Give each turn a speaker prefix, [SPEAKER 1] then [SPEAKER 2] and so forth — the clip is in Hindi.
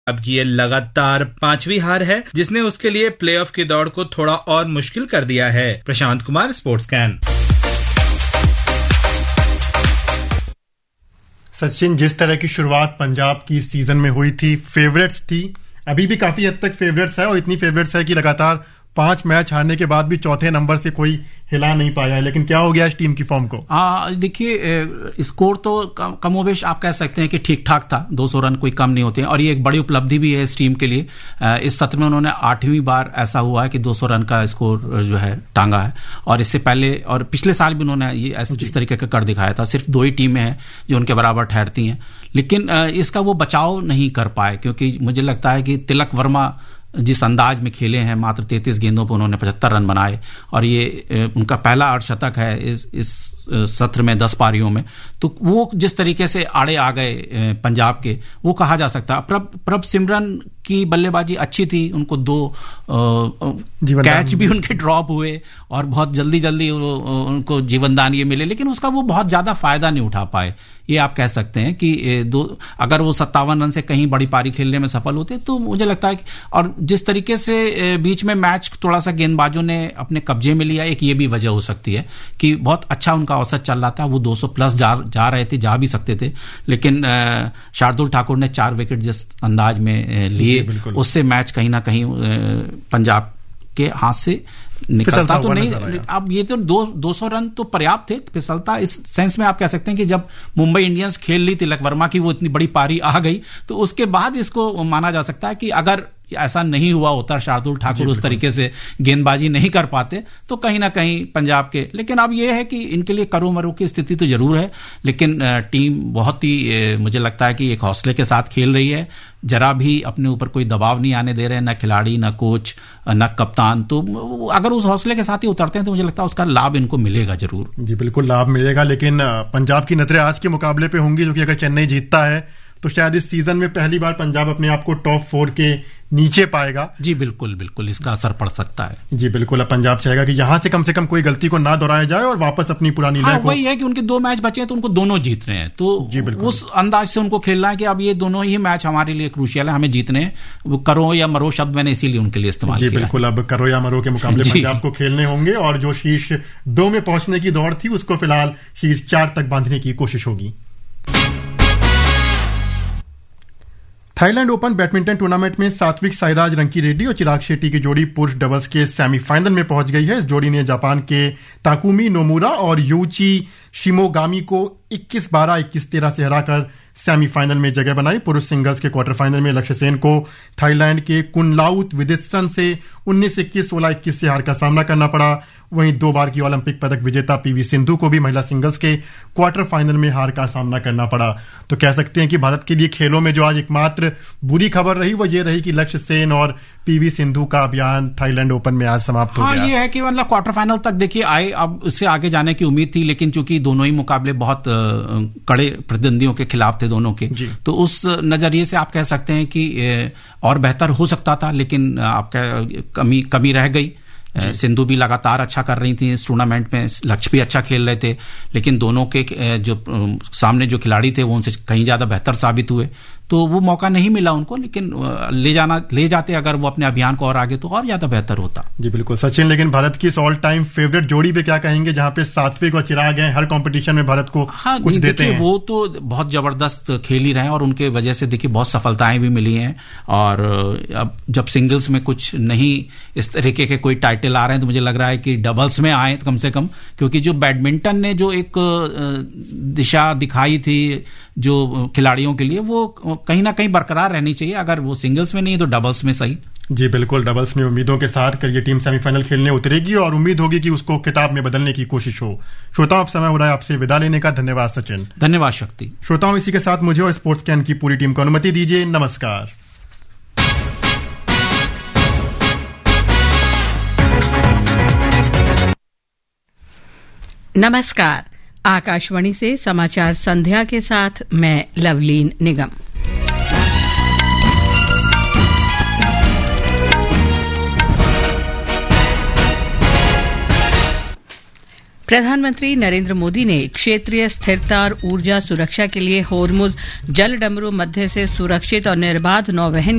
[SPEAKER 1] अब ये लगातार 5वीं हार है, जिसने उसके लिए प्लेऑफ की दौड़ को थोड़ा और मुश्किल कर दिया है। Prashant Kumar, sports can.
[SPEAKER 2] सचिन, जिस तरह की शुरुआत पंजाब की सीजन में हुई थी, फेवरेट्स थी, अभी भी काफी हद तक फेवरेट्स है और इतनी फेवरेट्स है कि लगातार 5 मैच हारने के बाद भी चौथे नंबर से कोई हिला नहीं पाया है। लेकिन क्या हो गया इस टीम की फॉर्म को?
[SPEAKER 3] देखिए, स्कोर तो कमोबेश आप कह सकते हैं कि ठीक ठाक था। 200 रन कोई कम नहीं होते हैं और ये एक बड़ी उपलब्धि भी है इस टीम के लिए। इस सत्र में उन्होंने 8वीं बार ऐसा हुआ है कि 200 रन का स्कोर जो है टांगा है। और इससे पहले और पिछले साल भी उन्होंने ये इस तरीके का कर दिखाया था। सिर्फ 2 ही टीमें हैं जो उनके बराबर ठहरती हैं, लेकिन इसका वो बचाव नहीं कर पाए, क्योंकि मुझे लगता है कि तिलक वर्मा जिस अंदाज में खेले हैं, मात्र 33 गेंदों पर उन्होंने 75 रन बनाए और ये उनका पहला अर्धशतक है इस सत्र में 10 पारियों में। तो वो जिस तरीके से आड़े आ गए पंजाब के, वो कहा जा सकता है। प्रभ सिमरन की बल्लेबाजी अच्छी थी, उनको 2 कैच भी उनके ड्रॉप हुए और बहुत जल्दी उनको जीवनदान ये मिले, लेकिन उसका वो बहुत ज्यादा फायदा नहीं उठा पाए। ये आप कह सकते हैं कि अगर वो 57 रन से कहीं बड़ी पारी खेलने में सफल होते तो मुझे लगता है कि, और जिस तरीके से बीच में मैच थोड़ा सा गेंदबाजों ने अपने कब्जे में लिया, एक ये भी वजह हो सकती है कि बहुत अच्छा उनका औसत चल रहा था। वो 200 प्लस जा रहे थे, जा भी सकते थे, लेकिन शार्दुल ठाकुर ने 4 विकेट जिस अंदाज में लिए, उससे मैच कहीं ना कहीं पंजाब के हाथ से निकलता तो नहीं। अब ये तो 200 रन तो पर्याप्त थे। फिसलता इस सेंस में आप कह सकते हैं कि जब मुंबई इंडियंस खेल ली तिलक वर्मा की, वो इतनी बड़ी पारी आ गई, तो उसके बाद इसको माना जा सकता है कि अगर ऐसा नहीं हुआ होता, शार्दुल ठाकुर उस तरीके से गेंदबाजी नहीं कर पाते, तो कहीं ना कहीं पंजाब के। लेकिन अब यह है कि इनके लिए करो मरो की स्थिति तो जरूर है, लेकिन टीम बहुत ही मुझे लगता है कि एक हौसले के साथ खेल रही है। जरा भी अपने ऊपर कोई दबाव नहीं आने दे रहे हैं, न खिलाड़ी, न कोच, न कप्तान। तो अगर उस हौसले के साथ ही उतरते हैं तो मुझे लगता है उसका लाभ इनको मिलेगा जरूर।
[SPEAKER 2] जी बिल्कुल, लाभ मिलेगा। लेकिन पंजाब की नजरें आज के मुकाबले पे होंगी, जो कि अगर चेन्नई जीतता है तो शायद इस सीजन में पहली बार पंजाब अपने आप को टॉप 4 के नीचे पाएगा।
[SPEAKER 3] जी बिल्कुल, इसका असर पड़ सकता है।
[SPEAKER 2] जी बिल्कुल, अब पंजाब चाहेगा कि यहां से कम कोई गलती को ना दोहराया जाए और वापस अपनी पुरानी लय को।
[SPEAKER 3] वही है कि उनके 2 मैच बचे हैं तो उनको दोनों जीत रहे हैं, तो उस अंदाज से उनको खेलना है कि अब ये दोनों ही मैच हमारे लिए क्रूशियल है, हमें जीतने हैं। वो करो या मरो शब्द मैंने इसीलिए उनके लिए इस्तेमाल किया।
[SPEAKER 2] जी बिल्कुल, अब करो या मरो के मुकाबले पंजाब को खेलने होंगे और जो शीर्ष 2 में पहुंचने की दौड़ थी उसको फिलहाल शीर्ष 4 तक बांधने की कोशिश होगी। थाईलैंड ओपन बैडमिंटन टूर्नामेंट में सात्विक साईराज रंकीरेड्डी और चिराग शेट्टी की जोड़ी पुरुष डबल्स के सेमीफाइनल में पहुंच गई है। इस जोड़ी ने जापान के ताकुमी नोमुरा और यूची शिमोगामी को 21-12, 21-13 से हराकर सेमीफाइनल में जगह बनाई। पुरुष सिंगल्स के क्वार्टर फाइनल में लक्ष्य सेन को थाईलैंड के कुनलाउत विदित्सन से 19-21, 16-21 से हार का सामना करना पड़ा। वहीं 2 बार की ओलंपिक पदक विजेता पीवी सिंधु को भी महिला सिंगल्स के क्वार्टर फाइनल में हार का सामना करना पड़ा। तो कह सकते हैं कि भारत के लिए खेलों में जो आज एकमात्र बुरी खबर रही वो ये रही कि लक्ष्य सेन और पीवी सिंधु का अभियान थाईलैंड ओपन में आज समाप्त हो गया।
[SPEAKER 3] ये है कि मतलब क्वार्टर फाइनल तक देखिए आए, अब उससे आगे जाने की उम्मीद थी, लेकिन चूंकि दोनों ही मुकाबले बहुत कड़े प्रतिद्वंदियों के खिलाफ थे दोनों के, तो उस नजरिए से आप कह सकते हैं कि और बेहतर हो सकता था, लेकिन आपका कमी रह गई। सिंधु भी लगातार अच्छा कर रही थी इस टूर्नामेंट में, लक्ष्य भी अच्छा खेल रहे थे, लेकिन दोनों के जो सामने जो खिलाड़ी थे वो उनसे कहीं ज्यादा बेहतर साबित हुए, तो वो मौका नहीं मिला उनको। लेकिन ले जाते अगर वो अपने अभियान को और आगे, तो और ज्यादा बेहतर होता।
[SPEAKER 2] जी बिल्कुल सचिन, लेकिन भारत की इस ऑल टाइम फेवरेट जोड़ी पे क्या कहेंगे, जहां पे सात्विक और चिराग हैं, हर कंपटीशन में भारत को कुछ देते हैं।
[SPEAKER 3] वो तो बहुत जबरदस्त खेल ही रहे हैं और उनके वजह से देखिए बहुत सफलताएं भी मिली हैं। और अब जब सिंगल्स में कुछ नहीं इस तरीके के कोई टाइटल आ रहे हैं, तो मुझे लग रहा है कि डबल्स में आए कम से कम, क्योंकि जो बैडमिंटन ने जो एक दिशा दिखाई थी जो खिलाड़ियों के लिए, वो कहीं ना कहीं बरकरार रहनी चाहिए। अगर वो सिंगल्स में नहीं तो डबल्स में सही।
[SPEAKER 2] जी बिल्कुल, डबल्स में उम्मीदों के साथ कल ये टीम सेमीफाइनल खेलने उतरेगी और उम्मीद होगी कि उसको खिताब में बदलने की कोशिश हो। श्रोताओं, अब समय हो रहा है आपसे विदा लेने का। धन्यवाद सचिन।
[SPEAKER 3] धन्यवाद शक्ति।
[SPEAKER 2] श्रोताओं, इसी के साथ मुझे और स्पोर्ट्स कैन की पूरी टीम को अनुमति दीजिए। नमस्कार।
[SPEAKER 4] नमस्कार। आकाशवाणी से समाचार संध्या के साथ मैं लवलीन निगम। प्रधानमंत्री नरेंद्र मोदी ने क्षेत्रीय स्थिरता और ऊर्जा सुरक्षा के लिए होर्मुज जलडमरू मध्य से सुरक्षित और निर्बाध नौवहन